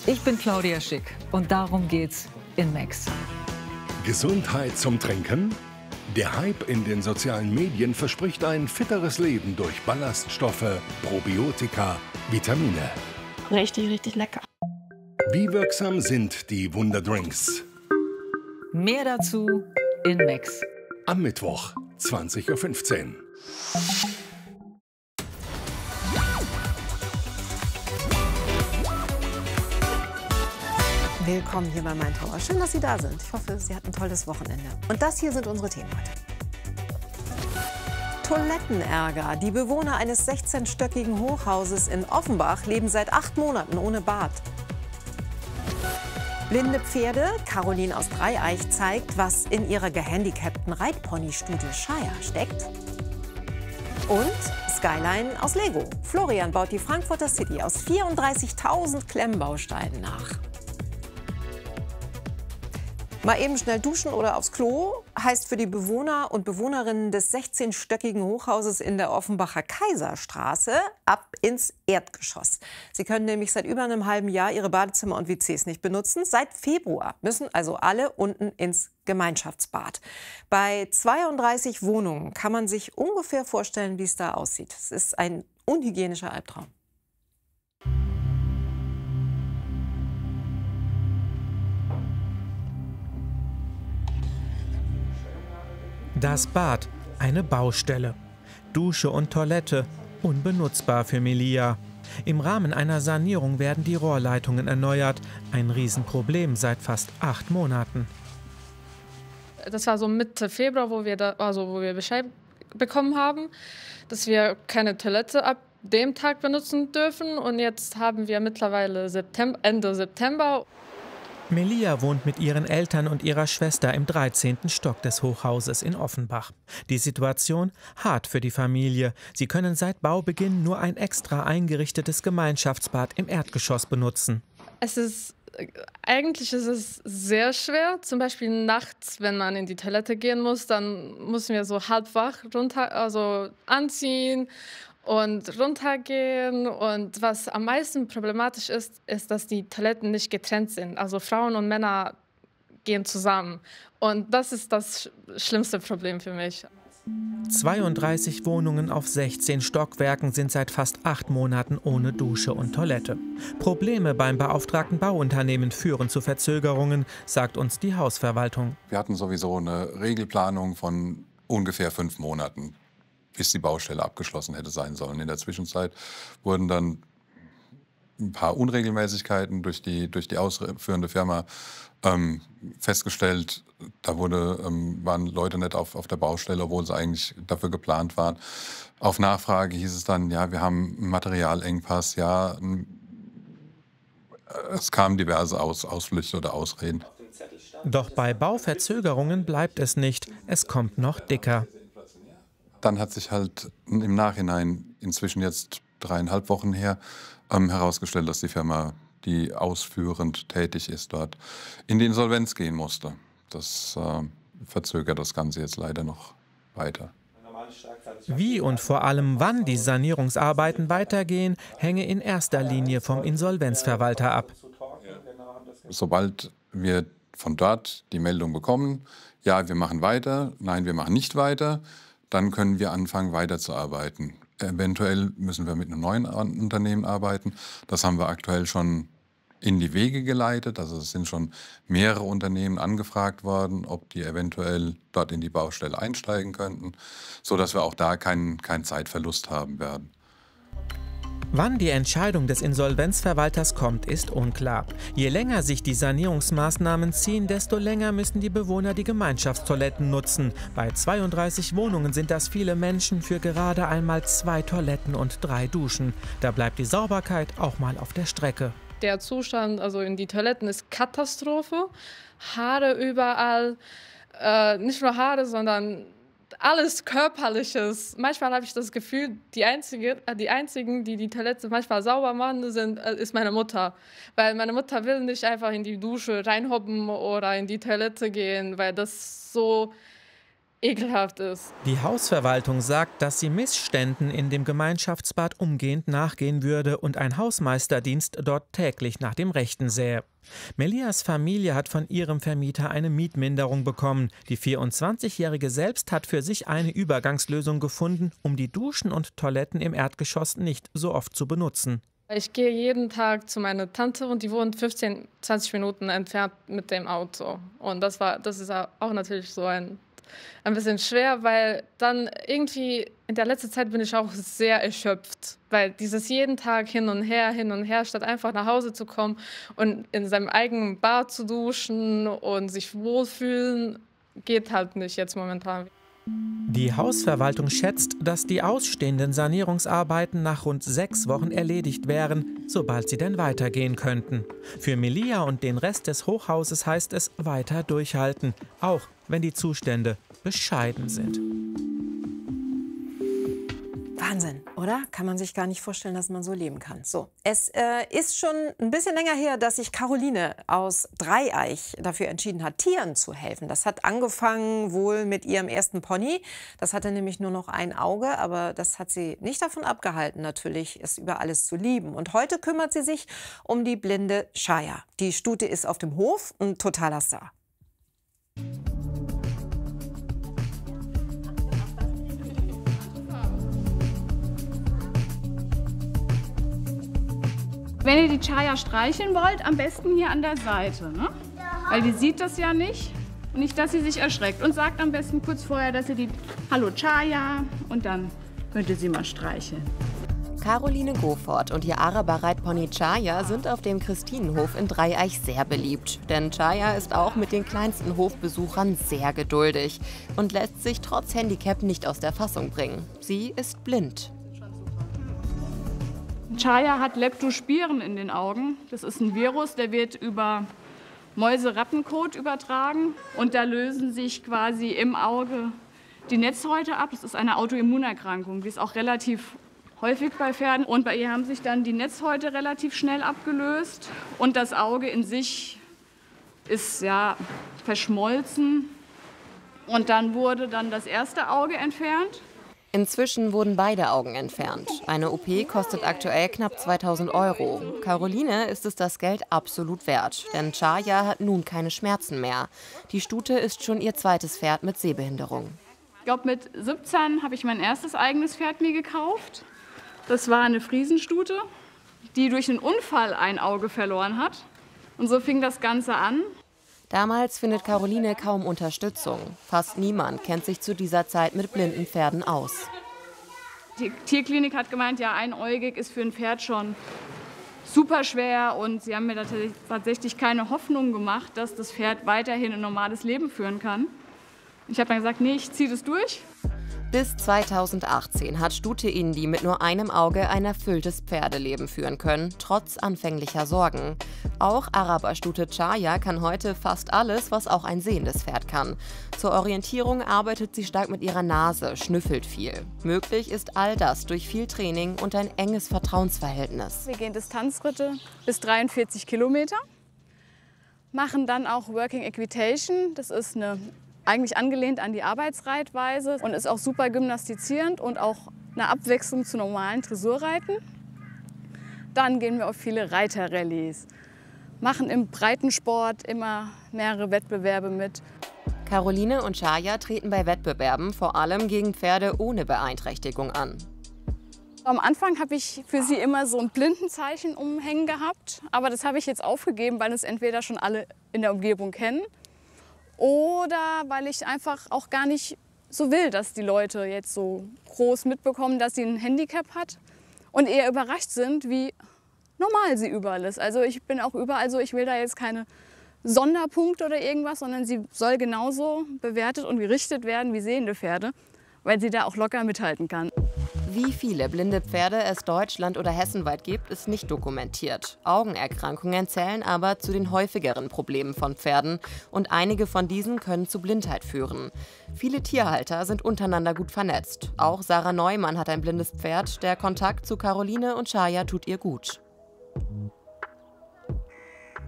Ich bin Claudia Schick und darum geht's in Max. Gesundheit zum Trinken? Der Hype in den sozialen Medien verspricht ein fitteres Leben durch Ballaststoffe, Probiotika, Vitamine. Richtig, richtig lecker. Wie wirksam sind die Wunderdrinks? Mehr dazu in Max. Am Mittwoch, 20:15 Uhr. Willkommen hier bei Mein Tower. Schön, dass Sie da sind. Ich hoffe, Sie hatten ein tolles Wochenende. Und das hier sind unsere Themen heute. Toilettenärger. Die Bewohner eines 16-stöckigen Hochhauses in Offenbach leben seit 8 Monaten ohne Bad. Blinde Pferde. Caroline aus Dreieich zeigt, was in ihrer gehandicapten Reitpony-Studie Shire steckt. Und Skyline aus Lego. Florian baut die Frankfurter City aus 34.000 Klemmbausteinen nach. Mal eben schnell duschen oder aufs Klo heißt für die Bewohner und Bewohnerinnen des 16-stöckigen Hochhauses in der Offenbacher Kaiserstraße ab ins Erdgeschoss. Sie können nämlich seit über einem halben Jahr ihre Badezimmer und WCs nicht benutzen. Seit Februar müssen also alle unten ins Gemeinschaftsbad. Bei 32 Wohnungen kann man sich ungefähr vorstellen, wie es da aussieht. Es ist ein unhygienischer Albtraum. Das Bad, eine Baustelle. Dusche und Toilette, unbenutzbar für Melia. Im Rahmen einer Sanierung werden die Rohrleitungen erneuert. Ein Riesenproblem seit fast 8 Monaten. Das war so Mitte Februar, wo wir Bescheid bekommen haben, dass wir keine Toilette ab dem Tag benutzen dürfen. Und jetzt haben wir mittlerweile Ende September. Melia wohnt mit ihren Eltern und ihrer Schwester im 13. Stock des Hochhauses in Offenbach. Die Situation hart für die Familie. Sie können seit Baubeginn nur ein extra eingerichtetes Gemeinschaftsbad im Erdgeschoss benutzen. Eigentlich ist es sehr schwer. Zum Beispiel nachts, wenn man in die Toilette gehen muss, dann müssen wir so halb wach anziehen und runtergehen. Und was am meisten problematisch ist, ist, dass die Toiletten nicht getrennt sind. Also Frauen und Männer gehen zusammen. Und das ist das schlimmste Problem für mich. 32 Wohnungen auf 16 Stockwerken sind seit fast 8 Monaten ohne Dusche und Toilette. Probleme beim beauftragten Bauunternehmen führen zu Verzögerungen, sagt uns die Hausverwaltung. Wir hatten sowieso eine Regelplanung von ungefähr 5 Monaten, bis die Baustelle abgeschlossen hätte sein sollen. In der Zwischenzeit wurden dann ein paar Unregelmäßigkeiten durch die ausführende Firma festgestellt. Da waren Leute nicht auf der Baustelle, obwohl sie eigentlich dafür geplant waren. Auf Nachfrage hieß es dann, ja, wir haben einen Materialengpass, ja. Es kamen diverse Ausflüchte oder Ausreden. Doch bei Bauverzögerungen bleibt es nicht. Es kommt noch dicker. Dann hat sich halt im Nachhinein, inzwischen jetzt 3,5 Wochen her, herausgestellt, dass die Firma, die ausführend tätig ist dort, in die Insolvenz gehen musste. Das verzögert das Ganze jetzt leider noch weiter. Wie und vor allem wann die Sanierungsarbeiten weitergehen, hänge in erster Linie vom Insolvenzverwalter ab. Sobald wir von dort die Meldung bekommen, ja, wir machen weiter, nein, wir machen nicht weiter, dann können wir anfangen weiterzuarbeiten. Eventuell müssen wir mit einem neuen Unternehmen arbeiten. Das haben wir aktuell schon in die Wege geleitet. Also es sind schon mehrere Unternehmen angefragt worden, ob die eventuell dort in die Baustelle einsteigen könnten, sodass wir auch da keinen Zeitverlust haben werden. Wann die Entscheidung des Insolvenzverwalters kommt, ist unklar. Je länger sich die Sanierungsmaßnahmen ziehen, desto länger müssen die Bewohner die Gemeinschaftstoiletten nutzen. Bei 32 Wohnungen sind das viele Menschen für gerade einmal 2 Toiletten und 3 Duschen. Da bleibt die Sauberkeit auch mal auf der Strecke. Der Zustand in die Toiletten ist Katastrophe. Haare überall, nicht nur Haare, sondern alles Körperliches. Manchmal habe ich das Gefühl, die Einzigen, die die Toilette manchmal sauber machen, ist meine Mutter. Weil meine Mutter will nicht einfach in die Dusche reinhoppen oder in die Toilette gehen, weil das so ekelhaft ist. Die Hausverwaltung sagt, dass sie Missständen in dem Gemeinschaftsbad umgehend nachgehen würde und ein Hausmeisterdienst dort täglich nach dem Rechten sähe. Melias Familie hat von ihrem Vermieter eine Mietminderung bekommen. Die 24-Jährige selbst hat für sich eine Übergangslösung gefunden, um die Duschen und Toiletten im Erdgeschoss nicht so oft zu benutzen. Ich gehe jeden Tag zu meiner Tante und die wohnt 15, 20 Minuten entfernt mit dem Auto. Und das ist auch natürlich so ein bisschen schwer, weil dann irgendwie in der letzten Zeit bin ich auch sehr erschöpft, weil dieses jeden Tag hin und her, statt einfach nach Hause zu kommen und in seinem eigenen Bad zu duschen und sich wohlfühlen, geht halt nicht jetzt momentan. Die Hausverwaltung schätzt, dass die ausstehenden Sanierungsarbeiten nach rund 6 Wochen erledigt wären, sobald sie denn weitergehen könnten. Für Melia und den Rest des Hochhauses heißt es weiter durchhalten, auch wenn die Zustände bescheiden sind. Wahnsinn, oder? Kann man sich gar nicht vorstellen, dass man so leben kann. So, es ist schon ein bisschen länger her, dass sich Caroline aus Dreieich dafür entschieden hat, Tieren zu helfen. Das hat angefangen wohl mit ihrem ersten Pony. Das hatte nämlich nur noch ein Auge, aber das hat sie nicht davon abgehalten, natürlich es über alles zu lieben. Und heute kümmert sie sich um die blinde Chaya. Die Stute ist auf dem Hof ein totaler Star. Wenn ihr die Chaya streicheln wollt, am besten hier an der Seite, ne? Weil die sieht das ja nicht. Und nicht, dass sie sich erschreckt. Und sagt am besten kurz vorher, dass ihr die Hallo Chaya und dann könnt ihr sie mal streicheln. Caroline Gofort und ihr Araber-Reitpony Chaya sind auf dem Christinenhof in Dreieich sehr beliebt. Denn Chaya ist auch mit den kleinsten Hofbesuchern sehr geduldig und lässt sich trotz Handicap nicht aus der Fassung bringen. Sie ist blind. Chaya hat Leptospiren in den Augen. Das ist ein Virus, der wird über Mäuse-Rattenkot übertragen. Und da lösen sich quasi im Auge die Netzhäute ab. Das ist eine Autoimmunerkrankung. Die ist auch relativ häufig bei Pferden. Und bei ihr haben sich dann die Netzhäute relativ schnell abgelöst. Und das Auge in sich ist ja verschmolzen. Und dann wurde dann das erste Auge entfernt. Inzwischen wurden beide Augen entfernt. Eine OP kostet aktuell knapp 2.000 €. Caroline ist es das Geld absolut wert, denn Chaya hat nun keine Schmerzen mehr. Die Stute ist schon ihr zweites Pferd mit Sehbehinderung. Ich glaube, mit 17 habe ich mein erstes eigenes Pferd mir gekauft. Das war eine Friesenstute, die durch einen Unfall ein Auge verloren hat. Und so fing das Ganze an. Damals findet Caroline kaum Unterstützung. Fast niemand kennt sich zu dieser Zeit mit blinden Pferden aus. Die Tierklinik hat gemeint, ja, einäugig ist für ein Pferd schon super schwer. Und sie haben mir tatsächlich keine Hoffnung gemacht, dass das Pferd weiterhin ein normales Leben führen kann. Ich habe dann gesagt, nee, ich ziehe das durch. Bis 2018 hat Stute Indi mit nur einem Auge ein erfülltes Pferdeleben führen können, trotz anfänglicher Sorgen. Auch Araberstute Chaya kann heute fast alles, was auch ein sehendes Pferd kann. Zur Orientierung arbeitet sie stark mit ihrer Nase, schnüffelt viel. Möglich ist all das durch viel Training und ein enges Vertrauensverhältnis. Wir gehen Distanzritte bis 43 Kilometer, machen dann auch Working Equitation. Das ist eigentlich angelehnt an die Arbeitsreitweise und ist auch super gymnastizierend und auch eine Abwechslung zu normalen Dressurreiten. Dann gehen wir auf viele Reiterrallyes, machen im Breitensport immer mehrere Wettbewerbe mit. Caroline und Chaya treten bei Wettbewerben vor allem gegen Pferde ohne Beeinträchtigung an. Am Anfang habe ich für sie immer so ein Blindenzeichen umhängen gehabt, aber das habe ich jetzt aufgegeben, weil es entweder schon alle in der Umgebung kennen oder weil ich einfach auch gar nicht so will, dass die Leute jetzt so groß mitbekommen, dass sie ein Handicap hat und eher überrascht sind, wie normal sie überall ist. Also ich bin auch überall so, ich will da jetzt keine Sonderpunkte oder irgendwas, sondern sie soll genauso bewertet und gerichtet werden wie sehende Pferde, weil sie da auch locker mithalten kann. Wie viele blinde Pferde es deutschland- oder hessenweit gibt, ist nicht dokumentiert. Augenerkrankungen zählen aber zu den häufigeren Problemen von Pferden und einige von diesen können zu Blindheit führen. Viele Tierhalter sind untereinander gut vernetzt. Auch Sarah Neumann hat ein blindes Pferd. Der Kontakt zu Caroline und Chaya tut ihr gut.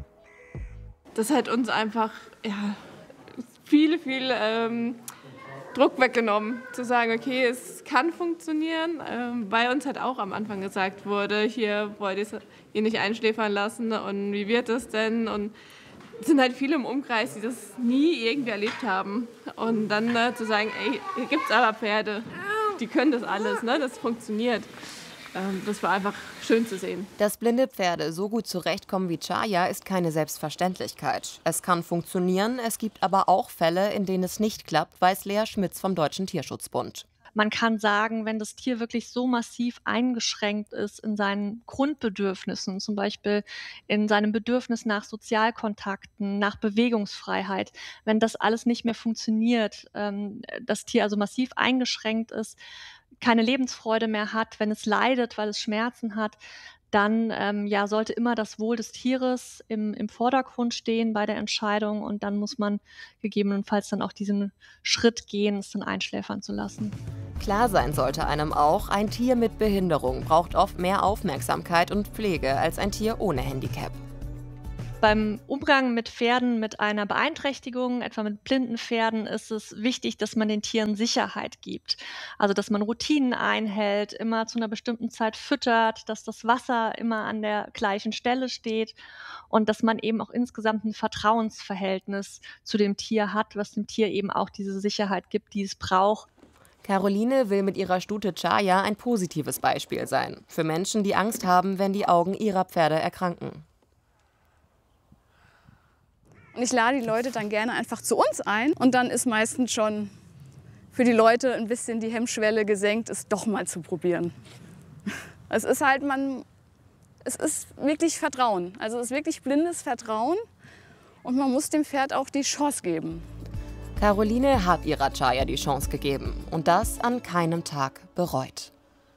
Das hat uns einfach viel Druck weggenommen, zu sagen, okay, es kann funktionieren, weil uns halt auch am Anfang gesagt wurde, hier wollt ihr ihn nicht einschläfern lassen und wie wird das denn? Und es sind halt viele im Umkreis, die das nie irgendwie erlebt haben. Und dann zu sagen, ey, hier gibt es aber Pferde, die können das alles, ne? Das funktioniert. Das war einfach schön zu sehen. Dass blinde Pferde so gut zurechtkommen wie Chaya ist keine Selbstverständlichkeit. Es kann funktionieren, es gibt aber auch Fälle, in denen es nicht klappt, weiß Lea Schmitz vom Deutschen Tierschutzbund. Man kann sagen, wenn das Tier wirklich so massiv eingeschränkt ist in seinen Grundbedürfnissen, zum Beispiel in seinem Bedürfnis nach Sozialkontakten, nach Bewegungsfreiheit, wenn das alles nicht mehr funktioniert, das Tier also massiv eingeschränkt ist, keine Lebensfreude mehr hat, wenn es leidet, weil es Schmerzen hat, dann sollte immer das Wohl des Tieres im Vordergrund stehen bei der Entscheidung und dann muss man gegebenenfalls dann auch diesen Schritt gehen, es dann einschläfern zu lassen. Klar sein sollte einem auch, ein Tier mit Behinderung braucht oft mehr Aufmerksamkeit und Pflege als ein Tier ohne Handicap. Beim Umgang mit Pferden mit einer Beeinträchtigung, etwa mit blinden Pferden, ist es wichtig, dass man den Tieren Sicherheit gibt. Also, dass man Routinen einhält, immer zu einer bestimmten Zeit füttert, dass das Wasser immer an der gleichen Stelle steht und dass man eben auch insgesamt ein Vertrauensverhältnis zu dem Tier hat, was dem Tier eben auch diese Sicherheit gibt, die es braucht. Caroline will mit ihrer Stute Chaya ein positives Beispiel sein. Für Menschen, die Angst haben, wenn die Augen ihrer Pferde erkranken. Und ich lade die Leute dann gerne einfach zu uns ein und dann ist meistens schon für die Leute ein bisschen die Hemmschwelle gesenkt, es doch mal zu probieren. Es ist halt, es ist wirklich Vertrauen. Also es ist wirklich blindes Vertrauen und man muss dem Pferd auch die Chance geben. Caroline hat ihrer Chaya die Chance gegeben und das an keinem Tag bereut.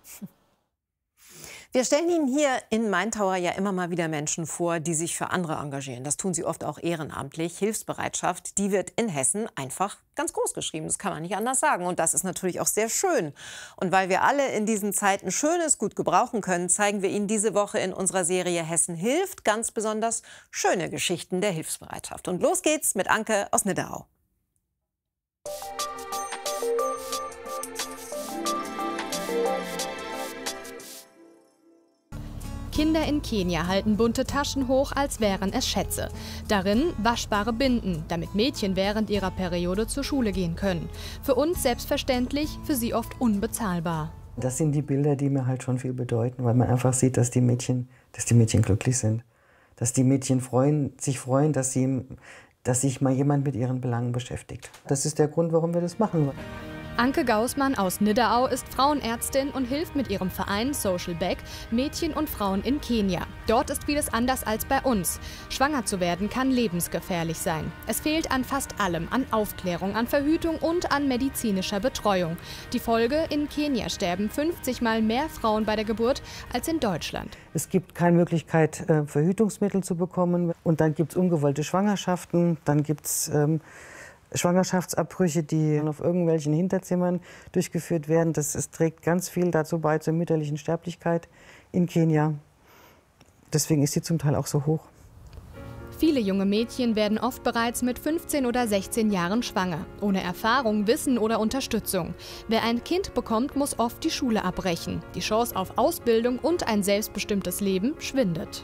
Wir stellen Ihnen hier in Maintower ja immer mal wieder Menschen vor, die sich für andere engagieren. Das tun sie oft auch ehrenamtlich. Hilfsbereitschaft, die wird in Hessen einfach ganz groß geschrieben. Das kann man nicht anders sagen. Und das ist natürlich auch sehr schön. Und weil wir alle in diesen Zeiten Schönes gut gebrauchen können, zeigen wir Ihnen diese Woche in unserer Serie Hessen hilft ganz besonders schöne Geschichten der Hilfsbereitschaft. Und los geht's mit Anke aus Nidderau. Kinder in Kenia halten bunte Taschen hoch, als wären es Schätze. Darin waschbare Binden, damit Mädchen während ihrer Periode zur Schule gehen können. Für uns selbstverständlich, für sie oft unbezahlbar. Das sind die Bilder, die mir halt schon viel bedeuten, weil man einfach sieht, dass die Mädchen glücklich sind. Dass die Mädchen sich freuen, dass sich mal jemand mit ihren Belangen beschäftigt. Das ist der Grund, warum wir das machen. Anke Gaußmann aus Nidderau ist Frauenärztin und hilft mit ihrem Verein Social Back Mädchen und Frauen in Kenia. Dort ist vieles anders als bei uns. Schwanger zu werden kann lebensgefährlich sein. Es fehlt an fast allem, an Aufklärung, an Verhütung und an medizinischer Betreuung. Die Folge: in Kenia sterben 50 Mal mehr Frauen bei der Geburt als in Deutschland. Es gibt keine Möglichkeit, Verhütungsmittel zu bekommen. Und dann gibt es ungewollte Schwangerschaften, dann gibt es Schwangerschaftsabbrüche, die auf irgendwelchen Hinterzimmern durchgeführt werden. Es trägt ganz viel dazu bei, zur mütterlichen Sterblichkeit in Kenia. Deswegen ist sie zum Teil auch so hoch. Viele junge Mädchen werden oft bereits mit 15 oder 16 Jahren schwanger. Ohne Erfahrung, Wissen oder Unterstützung. Wer ein Kind bekommt, muss oft die Schule abbrechen. Die Chance auf Ausbildung und ein selbstbestimmtes Leben schwindet.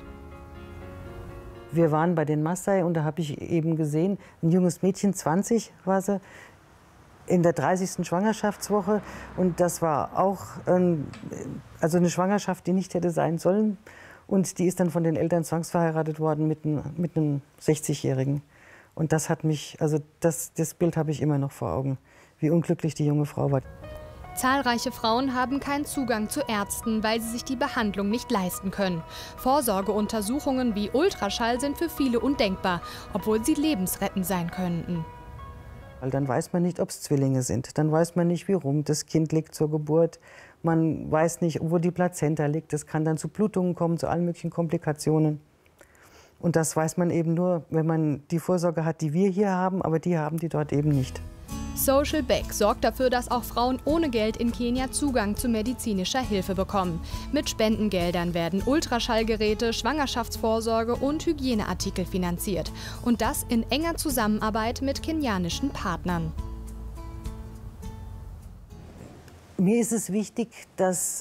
Wir waren bei den Maasai und da habe ich eben gesehen, ein junges Mädchen, 20 war sie, in der 30. Schwangerschaftswoche. Und das war auch also eine Schwangerschaft, die nicht hätte sein sollen. Und die ist dann von den Eltern zwangsverheiratet worden mit einem 60-Jährigen. Und das hat mich, also das Bild habe ich immer noch vor Augen, wie unglücklich die junge Frau war. Zahlreiche Frauen haben keinen Zugang zu Ärzten, weil sie sich die Behandlung nicht leisten können. Vorsorgeuntersuchungen wie Ultraschall sind für viele undenkbar, obwohl sie lebensrettend sein könnten. Weil dann weiß man nicht, ob es Zwillinge sind. Dann weiß man nicht, wie rum das Kind liegt zur Geburt. Man weiß nicht, wo die Plazenta liegt. Es kann dann zu Blutungen kommen, zu allen möglichen Komplikationen. Und das weiß man eben nur, wenn man die Vorsorge hat, die wir hier haben, aber die haben die dort eben nicht. Social Back sorgt dafür, dass auch Frauen ohne Geld in Kenia Zugang zu medizinischer Hilfe bekommen. Mit Spendengeldern werden Ultraschallgeräte, Schwangerschaftsvorsorge und Hygieneartikel finanziert. Und das in enger Zusammenarbeit mit kenianischen Partnern. Mir ist es wichtig, dass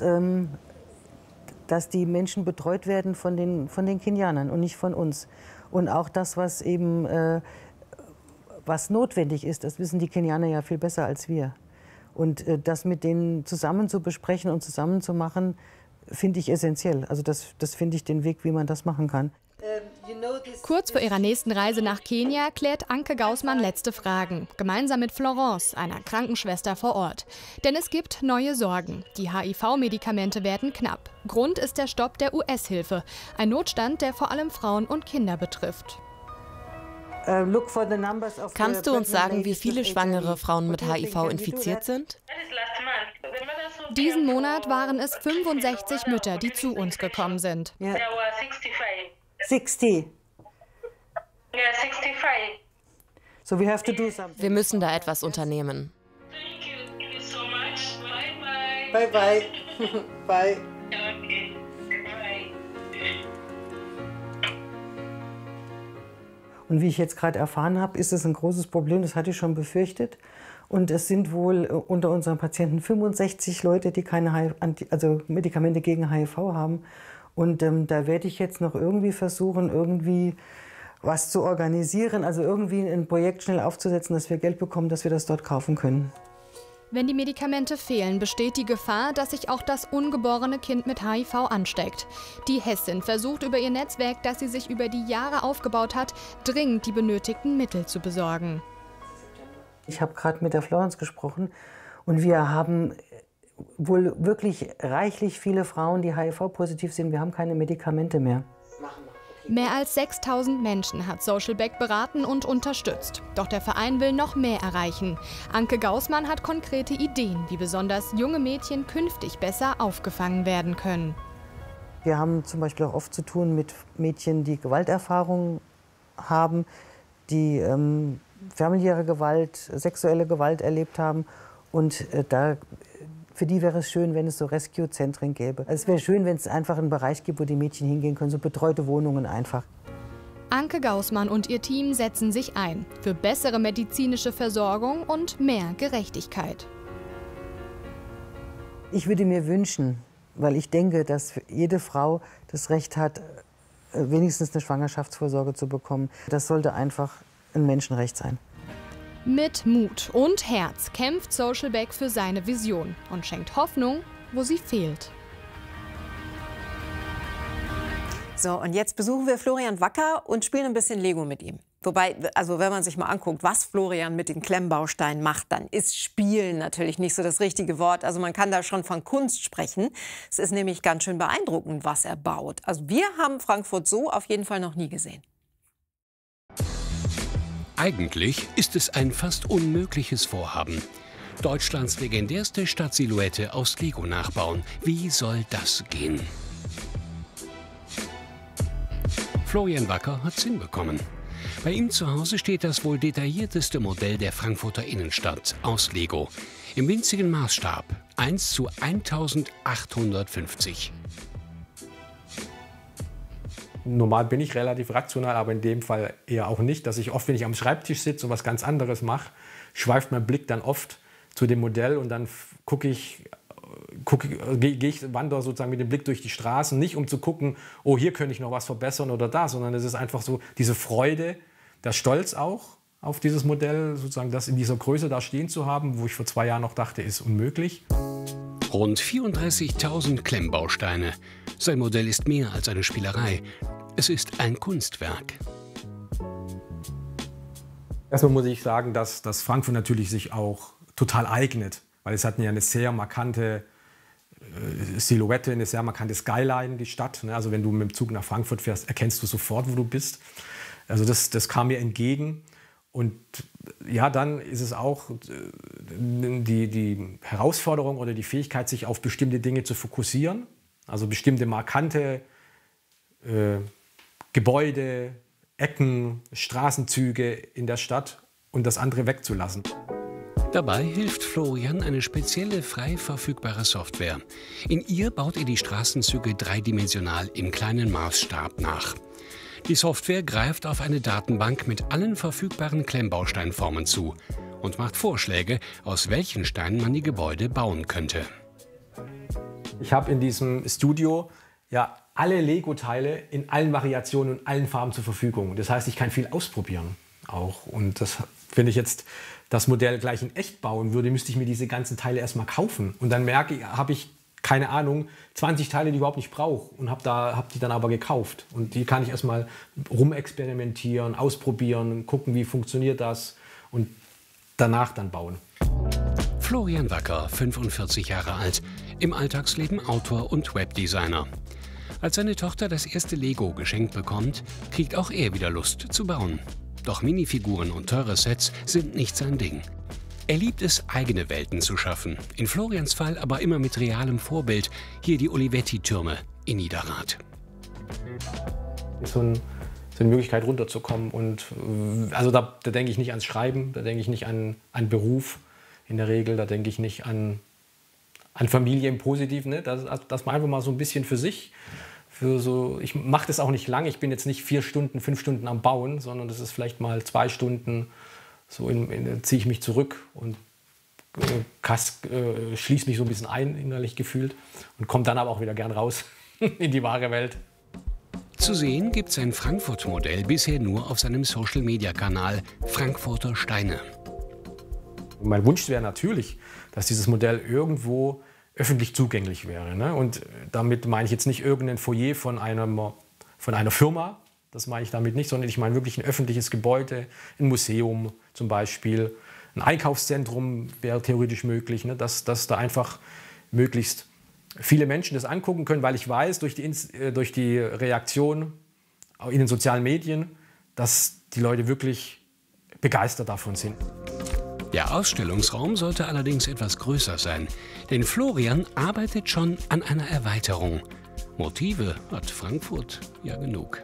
die Menschen betreut werden von den Kenianern und nicht von uns. Und auch das, was eben was notwendig ist, das wissen die Kenianer ja viel besser als wir. Und das mit denen zusammen zu besprechen und zusammen zu machen, finde ich essentiell. Also das finde ich den Weg, wie man das machen kann. Kurz vor ihrer nächsten Reise nach Kenia klärt Anke Gaußmann letzte Fragen, gemeinsam mit Florence, einer Krankenschwester vor Ort. Denn es gibt neue Sorgen. Die HIV-Medikamente werden knapp. Grund ist der Stopp der US-Hilfe, ein Notstand, der vor allem Frauen und Kinder betrifft. Kannst du uns sagen, wie viele schwangere Frauen mit HIV infiziert sind? Diesen Monat waren es 65 Mütter, die zu uns gekommen sind. Ja. 60. So we have to do something. Wir müssen da etwas unternehmen. Bye bye. Bye. Und wie ich jetzt gerade erfahren habe, ist es ein großes Problem, das hatte ich schon befürchtet. Und es sind wohl unter unseren Patienten 65 Leute, die keine Medikamente gegen HIV haben. Und da werde ich jetzt noch irgendwie versuchen, irgendwie was zu organisieren, also irgendwie ein Projekt schnell aufzusetzen, dass wir Geld bekommen, dass wir das dort kaufen können. Wenn die Medikamente fehlen, besteht die Gefahr, dass sich auch das ungeborene Kind mit HIV ansteckt. Die Hessin versucht über ihr Netzwerk, das sie sich über die Jahre aufgebaut hat, dringend die benötigten Mittel zu besorgen. Ich habe gerade mit der Florence gesprochen und wir haben wohl wirklich reichlich viele Frauen, die HIV-positiv sind. Wir haben keine Medikamente mehr. Mehr als 6.000 Menschen hat SocialBack beraten und unterstützt. Doch der Verein will noch mehr erreichen. Anke Gaußmann hat konkrete Ideen, wie besonders junge Mädchen künftig besser aufgefangen werden können. Wir haben zum Beispiel auch oft zu tun mit Mädchen, die Gewalterfahrungen haben, die familiäre Gewalt, sexuelle Gewalt erlebt haben. Und für die wäre es schön, wenn es so Rescue-Zentren gäbe. Also es wäre schön, wenn es einfach einen Bereich gibt, wo die Mädchen hingehen können, so betreute Wohnungen einfach. Anke Gaußmann und ihr Team setzen sich ein für bessere medizinische Versorgung und mehr Gerechtigkeit. Ich würde mir wünschen, weil ich denke, dass jede Frau das Recht hat, wenigstens eine Schwangerschaftsvorsorge zu bekommen. Das sollte einfach ein Menschenrecht sein. Mit Mut und Herz kämpft SocialBack für seine Vision und schenkt Hoffnung, wo sie fehlt. So, und jetzt besuchen wir Florian Wacker und spielen ein bisschen Lego mit ihm. Wobei, also wenn man sich mal anguckt, was Florian mit den Klemmbausteinen macht, dann ist Spielen natürlich nicht so das richtige Wort. Also man kann da schon von Kunst sprechen. Es ist nämlich ganz schön beeindruckend, was er baut. Also wir haben Frankfurt so auf jeden Fall noch nie gesehen. Eigentlich ist es ein fast unmögliches Vorhaben. Deutschlands legendärste Stadtsilhouette aus Lego nachbauen. Wie soll das gehen? Florian Wacker hat's hinbekommen. Bei ihm zu Hause steht das wohl detaillierteste Modell der Frankfurter Innenstadt aus Lego. Im winzigen Maßstab 1:1850. Normal bin ich relativ rational, aber in dem Fall eher auch nicht, dass ich oft, wenn ich am Schreibtisch sitze und was ganz anderes mache, schweift mein Blick dann oft zu dem Modell und dann wandere sozusagen mit dem Blick durch die Straßen, nicht um zu gucken, oh, hier könnte ich noch was verbessern oder da, sondern es ist einfach so diese Freude, der Stolz auch auf dieses Modell, sozusagen das in dieser Größe da stehen zu haben, wo ich vor 2 Jahren noch dachte, ist unmöglich. Rund 34.000 Klemmbausteine. Sein Modell ist mehr als eine Spielerei. Es ist ein Kunstwerk. Erstmal muss ich sagen, dass Frankfurt natürlich sich auch total eignet, weil es hat ja eine sehr markante Silhouette, eine sehr markante Skyline, die Stadt. Also wenn du mit dem Zug nach Frankfurt fährst, erkennst du sofort, wo du bist. Also das kam mir entgegen. Und ja, dann ist es auch die Herausforderung oder die Fähigkeit, sich auf bestimmte Dinge zu fokussieren. Also bestimmte markante Gebäude, Ecken, Straßenzüge in der Stadt und das andere wegzulassen. Dabei hilft Florian eine spezielle frei verfügbare Software. In ihr baut er die Straßenzüge dreidimensional im kleinen Maßstab nach. Die Software greift auf eine Datenbank mit allen verfügbaren Klemmbausteinformen zu und macht Vorschläge, aus welchen Steinen man die Gebäude bauen könnte. Ich habe in diesem Studio ja alle Lego-Teile in allen Variationen und allen Farben zur Verfügung. Das heißt, ich kann viel ausprobieren auch. Und das, wenn ich jetzt das Modell gleich in echt bauen würde, müsste ich mir diese ganzen Teile erstmal kaufen. Und dann habe ich, keine Ahnung, 20 Teile, die ich überhaupt nicht brauche. Und hab die dann aber gekauft. Und die kann ich erstmal rumexperimentieren, ausprobieren, gucken, wie funktioniert das. Und danach dann bauen. Florian Wacker, 45 Jahre alt, im Alltagsleben Autor und Webdesigner. Als seine Tochter das erste Lego geschenkt bekommt, kriegt auch er wieder Lust zu bauen. Doch Minifiguren und teure Sets sind nicht sein Ding. Er liebt es, eigene Welten zu schaffen. In Florians Fall aber immer mit realem Vorbild. Hier die Olivetti-Türme in Niederrad. So eine Möglichkeit runterzukommen. Und also da denke ich nicht ans Schreiben, da denke ich nicht an Beruf in der Regel, da denke ich nicht an Familie im Positiven. Ne? Das man einfach mal so ein bisschen für sich. Ich mache das auch nicht lang. Ich bin jetzt nicht 4 Stunden, 5 Stunden am Bauen, sondern das ist vielleicht mal 2 Stunden. So ziehe ich mich zurück und schließe mich so ein bisschen ein, innerlich gefühlt. Und komme dann aber auch wieder gern raus in die wahre Welt. Zu sehen gibt sein Frankfurt-Modell bisher nur auf seinem Social-Media-Kanal Frankfurter Steine. Mein Wunsch wäre natürlich, dass dieses Modell irgendwo öffentlich zugänglich wäre. Ne? Und damit meine ich jetzt nicht irgendein Foyer von einer Firma, das meine ich damit nicht, sondern ich meine wirklich ein öffentliches Gebäude, ein Museum zum Beispiel, ein Einkaufszentrum wäre theoretisch möglich, ne? dass da einfach möglichst viele Menschen das angucken können, weil ich weiß, durch die Reaktion in den sozialen Medien, dass die Leute wirklich begeistert davon sind. Der Ausstellungsraum sollte allerdings etwas größer sein, denn Florian arbeitet schon an einer Erweiterung. Motive hat Frankfurt ja genug.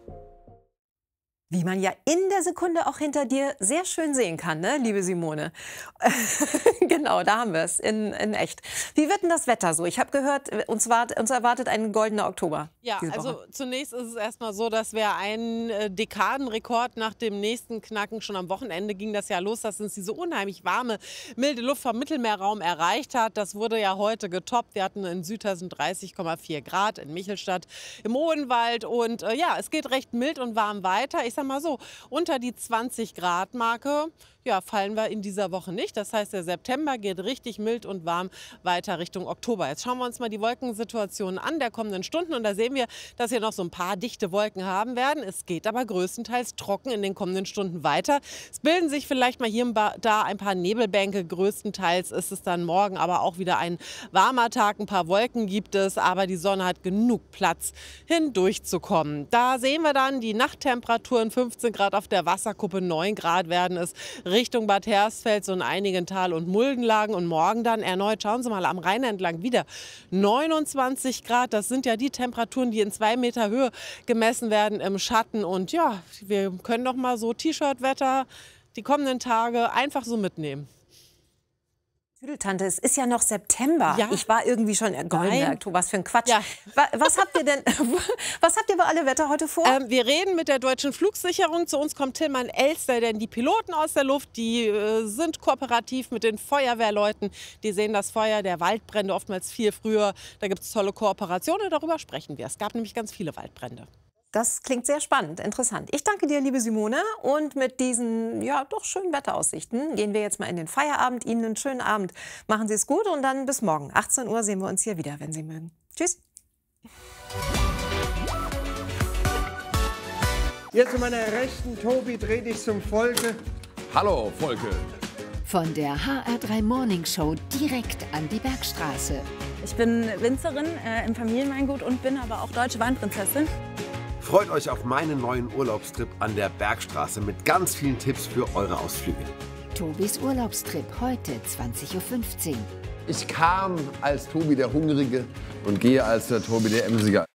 Wie man ja in der Sekunde auch hinter dir sehr schön sehen kann, ne, liebe Simone. Genau, da haben wir es, in echt. Wie wird denn das Wetter so? Ich habe gehört, uns erwartet ein goldener Oktober. Ja, also zunächst ist es erstmal so, dass wir einen Dekadenrekord nach dem nächsten knacken. Schon am Wochenende ging das ja los, dass uns diese unheimlich warme, milde Luft vom Mittelmeerraum erreicht hat. Das wurde ja heute getoppt. Wir hatten in Südhessen 30,4 Grad, in Michelstadt im Odenwald. Und ja, es geht recht mild und warm weiter. Ich sag mal so, unter die 20-Grad-Marke fallen wir in dieser Woche nicht. Das heißt, der September geht richtig mild und warm weiter Richtung Oktober. Jetzt schauen wir uns mal die Wolkensituation an der kommenden Stunden. Und da sehen wir, dass wir noch so ein paar dichte Wolken haben werden. Es geht aber größtenteils trocken in den kommenden Stunden weiter. Es bilden sich vielleicht mal hier und da ein paar Nebelbänke. Größtenteils ist es dann morgen aber auch wieder ein warmer Tag. Ein paar Wolken gibt es, aber die Sonne hat genug Platz, hindurchzukommen. Da sehen wir dann die Nachttemperaturen, 15 Grad auf der Wasserkuppe, 9 Grad werden es Richtung Bad Hersfeld, so in einigen Tal- und Muldenlagen. Und morgen dann erneut, schauen Sie mal, am Rhein entlang wieder 29 Grad. Das sind ja die Temperaturen, die in 2 Meter Höhe gemessen werden im Schatten. Und ja, wir können doch mal so T-Shirt-Wetter die kommenden Tage einfach so mitnehmen. Tante, es ist ja noch September. Ja. Ich war irgendwie schon goldener Oktober. Was für ein Quatsch. Ja. Was habt ihr bei Alle Wetter heute vor? Wir reden mit der Deutschen Flugsicherung. Zu uns kommt Tillmann Elster, denn die Piloten aus der Luft, die sind kooperativ mit den Feuerwehrleuten. Die sehen das Feuer der Waldbrände oftmals viel früher. Da gibt es tolle Kooperationen, darüber sprechen wir. Es gab nämlich ganz viele Waldbrände. Das klingt sehr spannend, interessant. Ich danke dir, liebe Simone. Und mit diesen, ja, doch schönen Wetteraussichten gehen wir jetzt mal in den Feierabend. Ihnen einen schönen Abend. Machen Sie es gut und dann bis morgen. 18 Uhr sehen wir uns hier wieder, wenn Sie mögen. Tschüss. Hier zu meiner Rechten, Tobi, dreh dich zum Volke. Hallo, Volke. Von der HR3 Morning Show direkt an die Bergstraße. Ich bin Winzerin im Familienweingut und bin aber auch deutsche Weinprinzessin. Freut euch auf meinen neuen Urlaubstrip an der Bergstraße mit ganz vielen Tipps für eure Ausflüge. Tobis Urlaubstrip heute 20:15 Uhr. Ich kam als Tobi der Hungrige und gehe als der Tobi der Emsiger.